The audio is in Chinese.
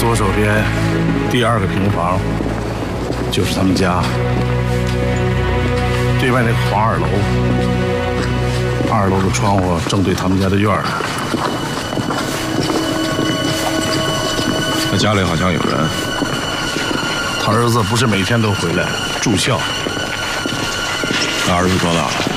左手边第2个平房就是他们家，对外那个黄2楼，2楼的窗户正对他们家的院儿。 他家里好像有人。 他儿子不是每天都回来住校。 他儿子多大了？